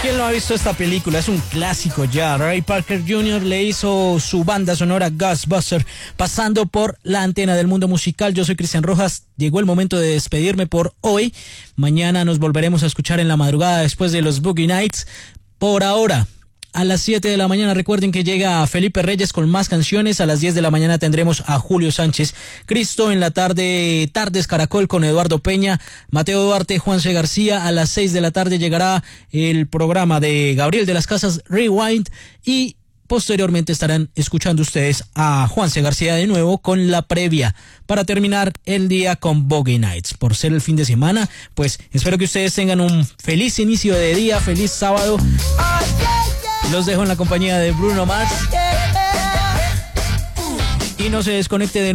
¿Quién no ha visto esta película? Es un clásico ya. Ray Parker Jr. le hizo su banda sonora Ghostbuster pasando por la antena del mundo musical. Yo soy Cristian Rojas. Llegó el momento de despedirme por hoy. Mañana nos volveremos a escuchar en la madrugada después de los Boogie Nights. Por ahora, a las 7 de la mañana recuerden que llega Felipe Reyes con más canciones. A las 10 de la mañana tendremos a Julio Sánchez Cristo. En la tarde, Tardes Caracol con Eduardo Peña, Mateo Duarte, Juanse García. A las 6 de la tarde llegará el programa de Gabriel de las Casas Rewind y posteriormente estarán escuchando ustedes a Juanse García de nuevo con la previa para terminar el día con Boogie Nights. Por ser el fin de semana, pues espero que ustedes tengan un feliz inicio de día, feliz sábado. Los dejo en la compañía de Bruno Mars y no se desconecte de